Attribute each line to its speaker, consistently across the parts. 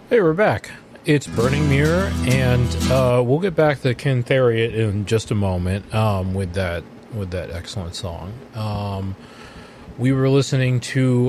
Speaker 1: Hey, we're back. It's Burning Mirror, and we'll get back to Ken Theriot in just a moment with that excellent song. We were listening to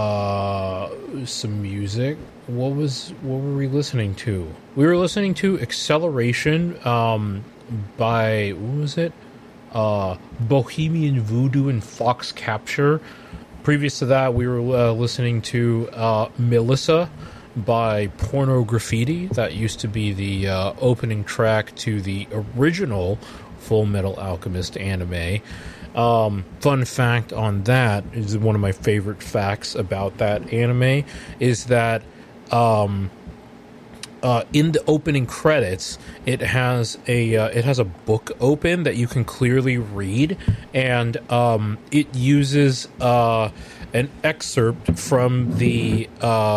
Speaker 1: some music. What were we listening to? We were listening to Acceleration by, what was it? Bohemian Voodoo and Fox Capture. Previous to that, we were listening to Melissa by Porno Graffiti. That used to be the opening track to the original Full Metal Alchemist anime. Fun fact on that is one of my favorite facts about that anime is that in the opening credits it has a book open that you can clearly read, and it uses an excerpt from the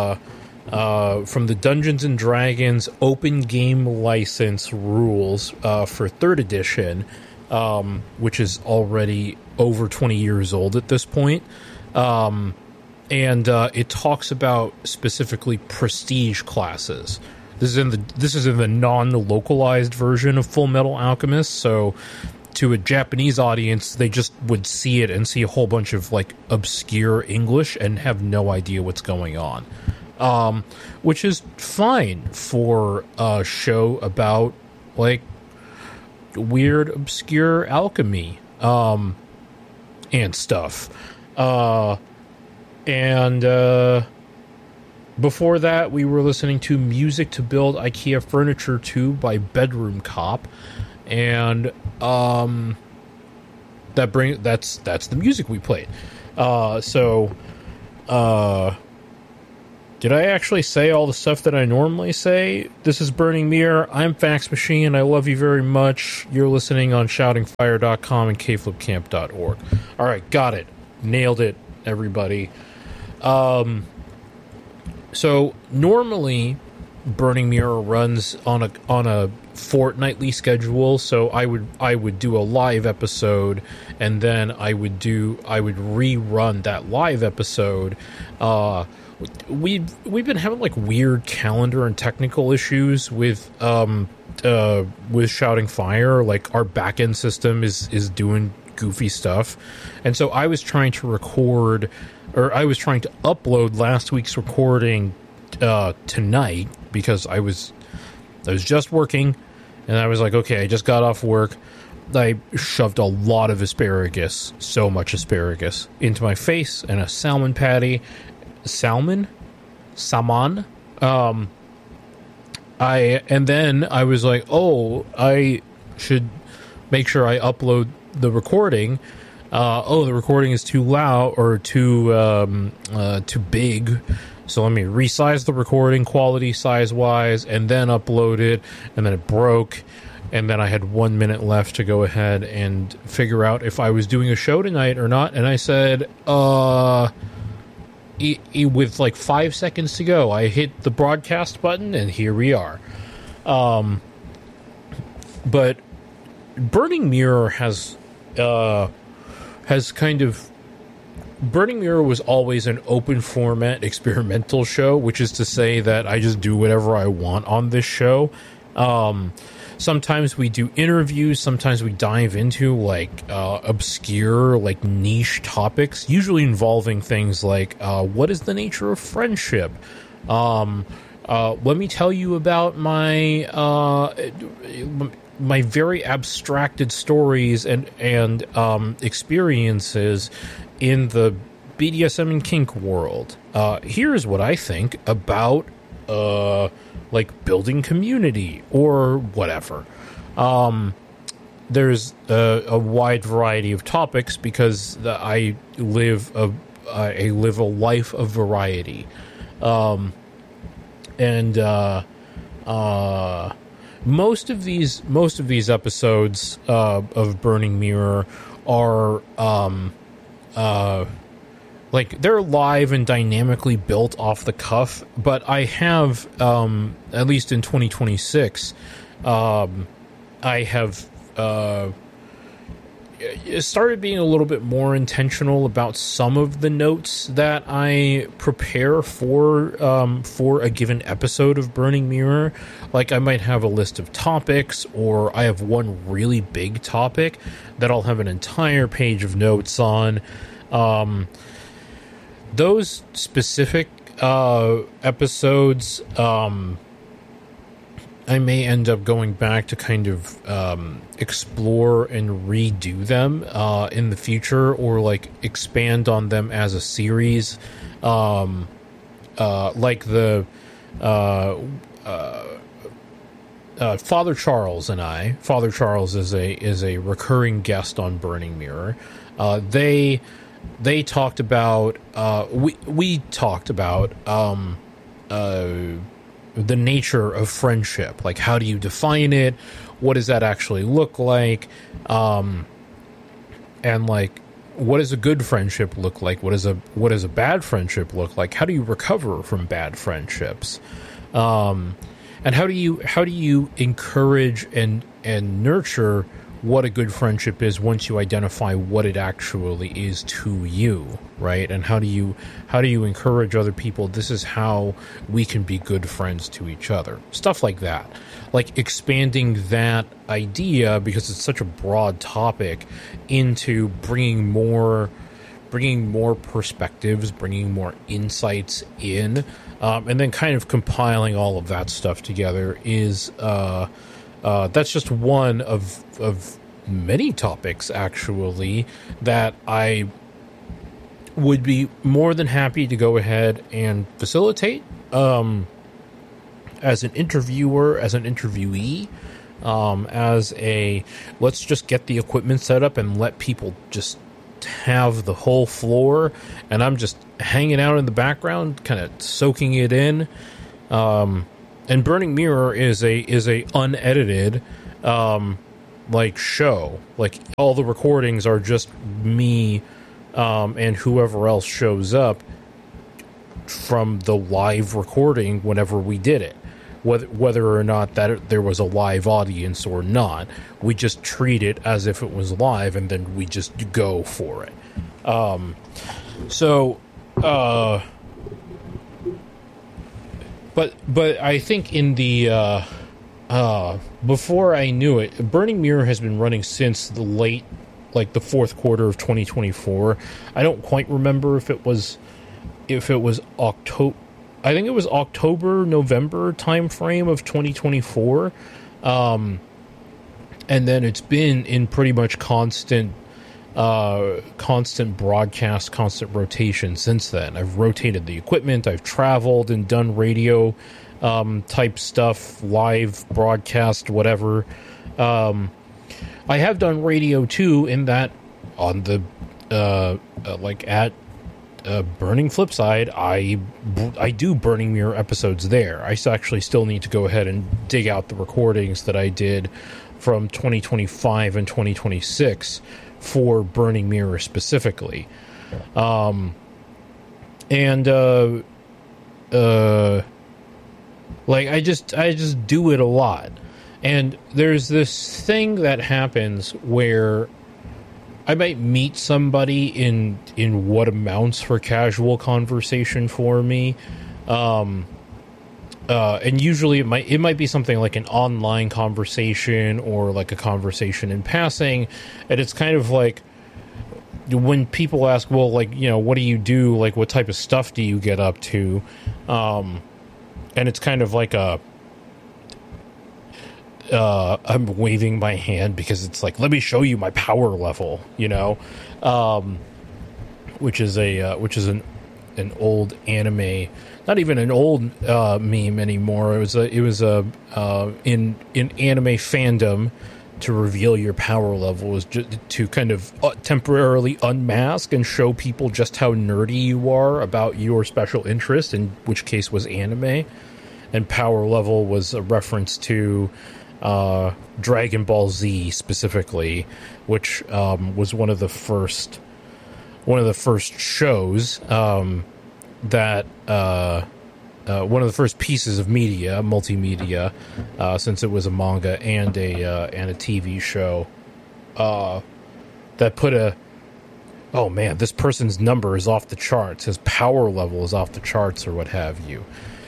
Speaker 1: Dungeons and Dragons open game license rules for 3rd edition, which is already over 20 years old at this point. And it talks about specifically prestige classes. This is in the non-localized version of Full Metal Alchemist, so to a Japanese audience, they just would see it and see a whole bunch of like obscure English and have no idea what's going on. Which is fine for a show about like weird, obscure alchemy, and stuff. Before that, we were listening to Music to Build IKEA Furniture 2 by Bedroom Cop, and that's the music we played. Did I actually say all the stuff that I normally say? This is Burning Mirror. I'm Fax Machine. I love you very much. You're listening on shoutingfire.com and kflipcamp.org. All right, got it. Nailed it, everybody. So normally Burning Mirror runs on a fortnightly schedule. So I would do a live episode, and then I would rerun that live episode. We've been having like weird calendar and technical issues with Shouting Fire. Like our backend system is doing goofy stuff, and so I was trying to upload last week's recording tonight because I was just working, and I was like, okay, I just got off work. I shoved a lot of asparagus, so much asparagus, into my face and a salmon patty. Salmon. And then I was like, oh, I should make sure I upload the recording. The recording is too loud or too big. So let me resize the recording quality size wise and then upload it. And then it broke. And then I had 1 minute left to go ahead and figure out if I was doing a show tonight or not. And I said, with like 5 seconds to go, I hit the broadcast button, and here we are. But Burning Mirror Burning Mirror was always an open format experimental show, which is to say that I just do whatever I want on this show. Sometimes we do interviews, sometimes we dive into like obscure, like niche topics, usually involving things like what is the nature of friendship? Let me tell you about my very abstracted stories and experiences in the BDSM and kink world. Here's what I think about like building community or whatever. There's a wide variety of topics because I live a life of variety. Most of these episodes of Burning Mirror are like they're live and dynamically built off the cuff, but I have at least in 2026 I have started being a little bit more intentional about some of the notes that I prepare for a given episode of Burning Mirror. Like, I might have a list of topics, or I have one really big topic that I'll have an entire page of notes on. Those specific episodes, I may end up going back to kind of explore and redo them in the future, or like expand on them as a series, like the Father Charles and I. Father Charles is a recurring guest on Burning Mirror. They talked about we talked about the nature of friendship. Like, how do you define it? What does that actually look like? And like, what does a good friendship look like? What does a bad friendship look like? How do you recover from bad friendships? And how do you encourage and nurture what a good friendship is once you identify what it actually is to you, right? And how do you encourage other people? This is how we can be good friends to each other. Stuff like that. Like, expanding that idea, because it's such a broad topic, into bringing more perspectives, bringing more insights in, and then kind of compiling all of that stuff together is that's just one of many topics, actually, that I would be more than happy to go ahead and facilitate as an interviewer, as an interviewee, as a let's just get the equipment set up and let people just have the whole floor, and I'm just hanging out in the background, kind of soaking it in. And Burning Mirror is a unedited like show. Like, all the recordings are just me and whoever else shows up from the live recording whenever we did it. Whether or not that there was a live audience or not, we just treat it as if it was live, and then we just go for it. But I think in the before I knew it, Burning Mirror has been running since the fourth quarter of 2024. I don't quite remember if it was October. I think it was October, November timeframe of 2024. And then it's been in pretty much constant broadcast, constant rotation since then. I've rotated the equipment, I've traveled and done radio type stuff, live broadcast, whatever. I have done radio too, in that on the at Burning Flipside, I do Burning Mirror episodes there. I actually still need to go ahead and dig out the recordings that I did from 2025 and 2026 for Burning Mirror specifically. Like, I just do it a lot. And there's this thing that happens where I might meet somebody in what amounts for casual conversation for me, and usually it might be something like an online conversation or like a conversation in passing, and it's kind of like when people ask, well, like, you know, what do you do? Like, what type of stuff do you get up to? And it's kind of like I'm waving my hand because it's like, let me show you my power level, you know, which is an old anime, not even an old meme anymore. It was in anime fandom, to reveal your power level was just to kind of temporarily unmask and show people just how nerdy you are about your special interest, in which case was anime. And power level was a reference to Dragon Ball Z specifically, which was one of the first shows that one of the first pieces of media, multimedia, since it was a manga and a TV show, that put a, oh man, this person's number is off the charts, his power level is off the charts, or what have you.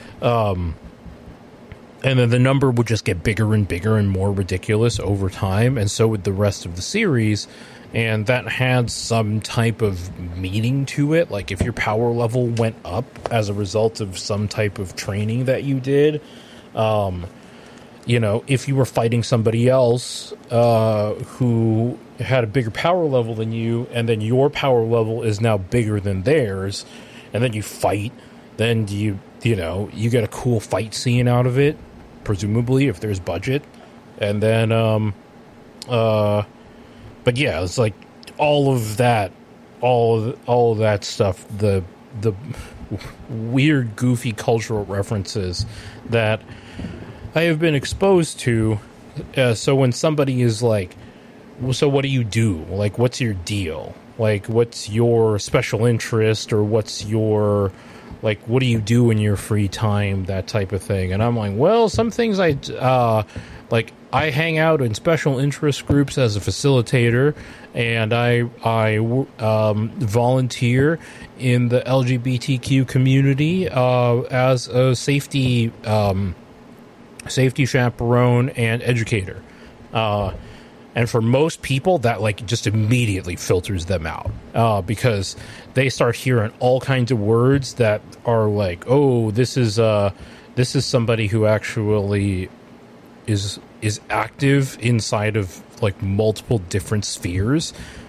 Speaker 1: And then the number would just get bigger and bigger and more ridiculous over time, and so would the rest of the series. And that had some type of meaning to it. Like if your power level went up as a result of some type of training that you did, you know, if you were fighting somebody else who had a bigger power level than you, and then your power level is now bigger than theirs, and then you fight, then you know, you get a cool fight scene out of it, presumably, if there's budget. And then, but yeah, it's like all of that stuff, the weird, goofy cultural references that I have been exposed to. So when somebody is like, well, so what do you do? Like, what's your deal? Like, what's your special interest, or what's your, like, what do you do in your free time? That type of thing. And I'm like, well, some things like I hang out in special interest groups as a facilitator, and I volunteer in the LGBTQ community as a safety chaperone and educator. And for most people, that like just immediately filters them out because they start hearing all kinds of words that are like, oh, this is somebody who actually is active inside of like multiple different spheres,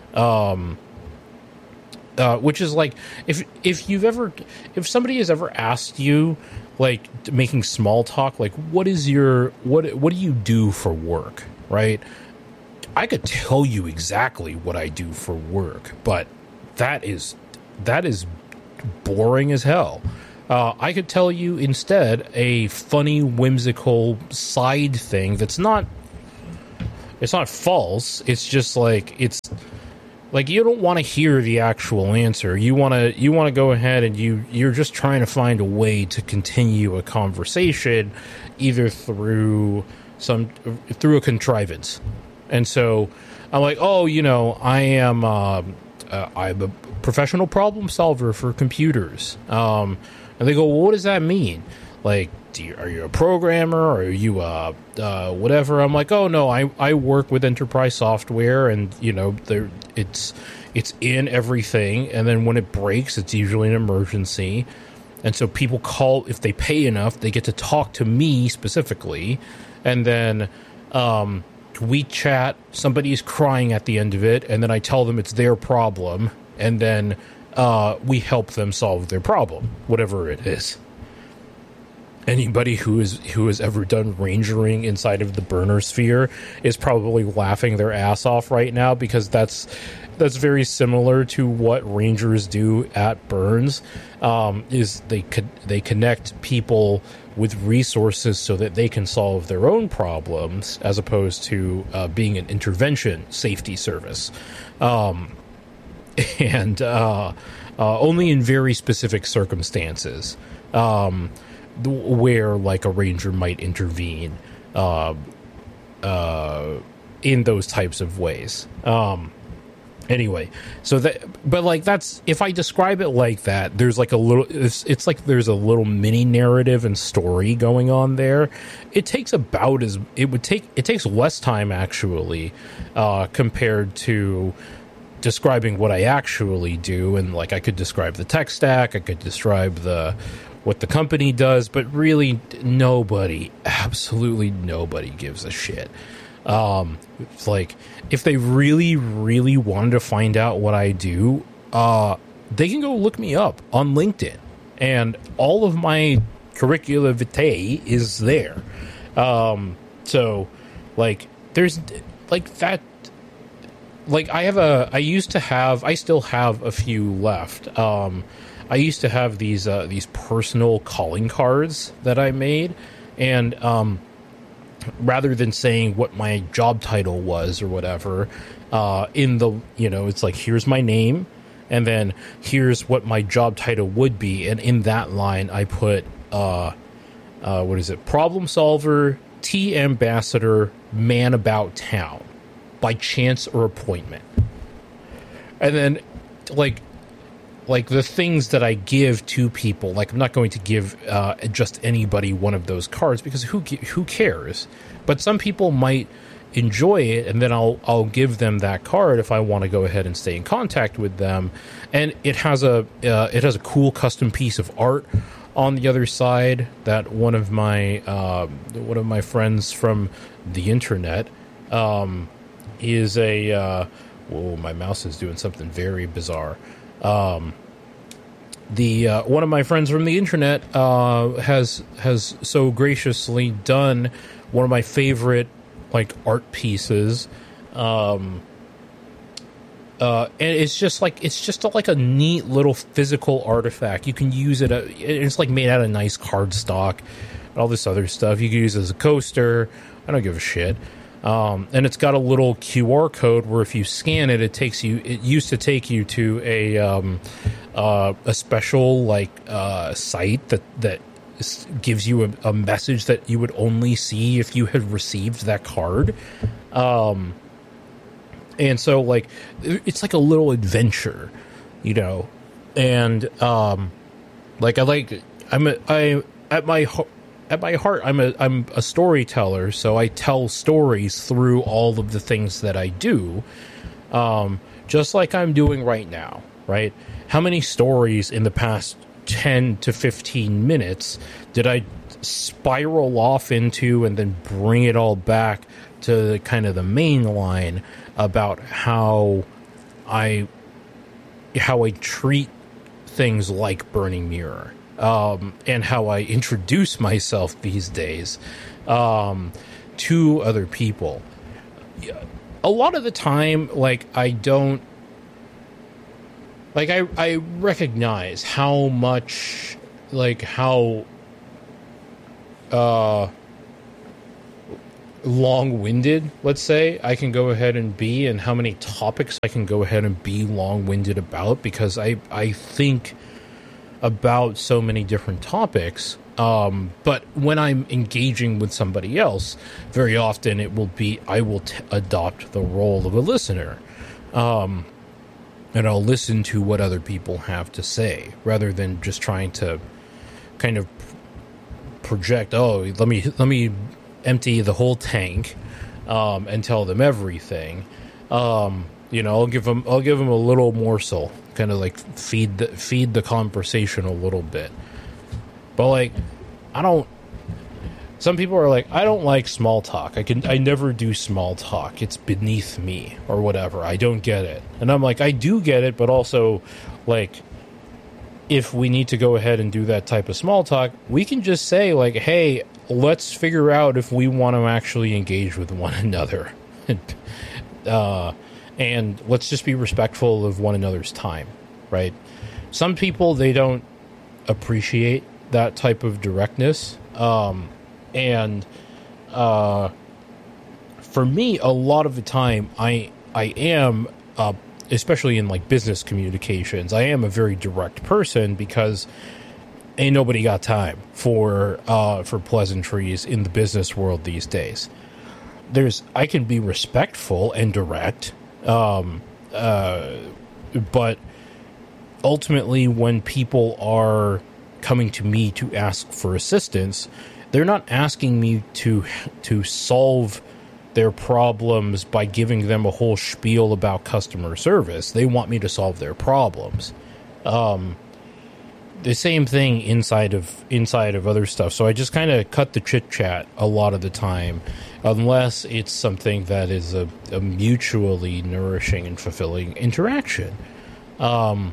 Speaker 1: which is like if somebody has ever asked you, like, making small talk, like, what do you do for work, right? I could tell you exactly what I do for work, but that is boring as hell. I could tell you instead a funny, whimsical side thing that's not false. It's just like, it's like, you don't want to hear the actual answer. You want to go ahead and you're just trying to find a way to continue a conversation, either through a contrivance. And so I'm like, oh, you know, I'm a professional problem solver for computers. And they go, well, what does that mean? Like, are you a programmer, or are you whatever? I'm like, oh no, I work with enterprise software, and you know, it's in everything. And then when it breaks, it's usually an emergency. And so people call, if they pay enough, they get to talk to me specifically, and then we chat. Somebody's crying at the end of it, and then I tell them it's their problem, and then we help them solve their problem, whatever it is. Anybody who has ever done rangering inside of the burner sphere is probably laughing their ass off right now, because that's very similar to what rangers do at Burns. Is they connect people with resources so that they can solve their own problems, as opposed to being an intervention safety service, and only in very specific circumstances. Where like a ranger might intervene in those types of ways. Anyway, so but like, that's, if I describe it like that, there's like a little, it's like there's a little mini narrative and story going on there. It takes it takes less time actually, compared to describing what I actually do. And like, I could describe the tech stack, I could describe what the company does, but really absolutely nobody gives a shit. It's like, if they really, really wanted to find out what I do, they can go look me up on LinkedIn, and all of my curricula vitae is there. So like, there's like that, like I still have a few left. I used to have these personal calling cards that I made, and rather than saying what my job title was or whatever, in the, you know, it's like, here's my name, and then here's what my job title would be, and in that line I put what is it? Problem solver, tea ambassador, man about town, by chance or appointment. And then, like the things that I give to people, like I'm not going to give just anybody one of those cards because who cares? But some people might enjoy it, and then I'll give them that card if I want to go ahead and stay in contact with them. And it has a cool custom piece of art on the other side that one of my friends from the internet is a whoa, my mouse is doing something very bizarre. One of my friends from the internet has so graciously done one of my favorite like art pieces, and it's just like a neat little physical artifact. You can use it. It's like made out of nice cardstock and all this other stuff. You can use it as a coaster. I don't give a shit. And it's got a little QR code where if you scan it, it used to take you to a special like site that gives you a message that you would only see if you had received that card. And so like it's like a little adventure, you know. And at my heart, I'm a storyteller, so I tell stories through all of the things that I do, just like I'm doing right now, right? How many stories in the past 10 to 15 minutes did I spiral off into and then bring it all back to kind of the main line about how I treat things like Burning Mirror? And how I introduce myself these days to other people. A lot of the time, like, I recognize how much, like, how long-winded, let's say, I can go ahead and be, and how many topics I can go ahead and be long-winded about, because I think about so many different topics, but when I'm engaging with somebody else, very often it will be I will adopt the role of a listener, and I'll listen to what other people have to say rather than just trying to kind of project. Oh, let me empty the whole tank and tell them everything. You know, I'll give them a little morsel, kind of like feed the conversation a little bit. But like, some people are like, I don't like small talk. I never do small talk. It's beneath me or whatever. I don't get it. And I'm like, I do get it, but also like, if we need to go ahead and do that type of small talk, we can just say like, hey, let's figure out if we want to actually engage with one another. And let's just be respectful of one another's time, right? Some people, they don't appreciate that type of directness. For me, a lot of the time, I am, especially in like business communications, I am a very direct person because ain't nobody got time for pleasantries in the business world these days. I can be respectful and direct, but ultimately when people are coming to me to ask for assistance, they're not asking me to solve their problems by giving them a whole spiel about customer service. They want me to solve their problems. The same thing inside of other stuff. So I just kind of cut the chit chat a lot of the time, unless it's something that is a mutually nourishing and fulfilling interaction, and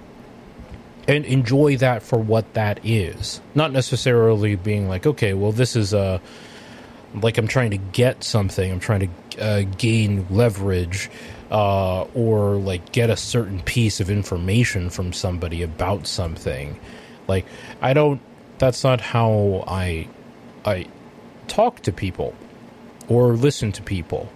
Speaker 1: enjoy that for what that is. Not necessarily being like, okay, well, this is like I'm trying to get something. I'm trying to gain leverage, or like get a certain piece of information from somebody about something. Like that's not how I talk to people or listen to people.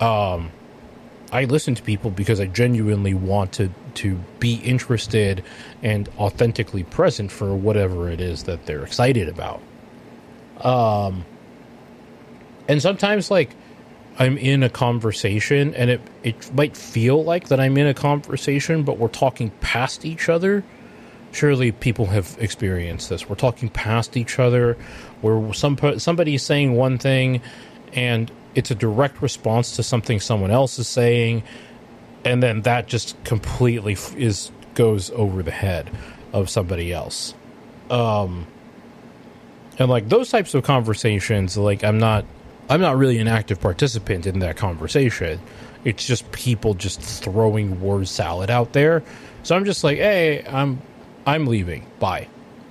Speaker 1: I listen to people because I genuinely want to be interested and authentically present for whatever it is that they're excited about. And sometimes, like, I'm in a conversation, and it might feel like that I'm in a conversation, but we're talking past each other. Surely people have experienced this. We're talking past each other, where somebody's saying one thing, and it's a direct response to something someone else is saying, and then that just completely goes over the head of somebody else. And like those types of conversations, like I'm not really an active participant in that conversation. It's just people just throwing word salad out there. So I'm just like, hey, I'm leaving. Bye.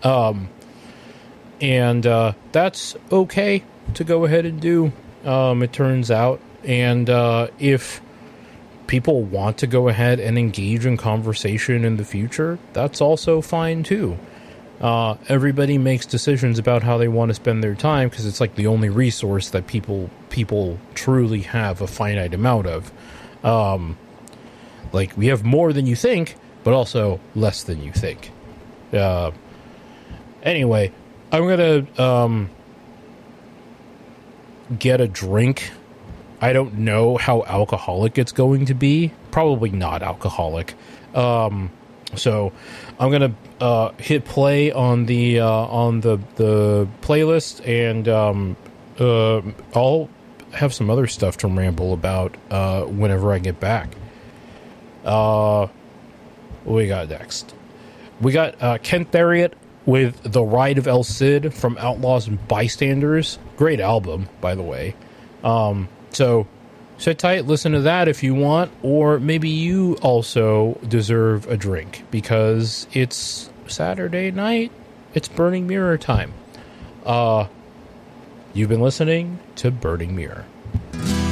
Speaker 1: And that's okay to go ahead and do, it turns out. And if people want to go ahead and engage in conversation in the future, that's also fine too. Everybody makes decisions about how they want to spend their time, because it's like the only resource that people truly have a finite amount of. Like, we have more than you think, but also less than you think. Anyway, I'm gonna get a drink. I don't know how alcoholic it's going to be. Probably not alcoholic. So I'm gonna hit play on the playlist, and I'll have some other stuff to ramble about whenever I get back. What we got next? We got Ken Theriot with The Ride of El Cid from Outlaws and Bystanders. Great album, by the way. So sit tight, listen to that if you want, or maybe you also deserve a drink, because it's Saturday night. It's Burning Mirror time. You've been listening to Burning Mirror.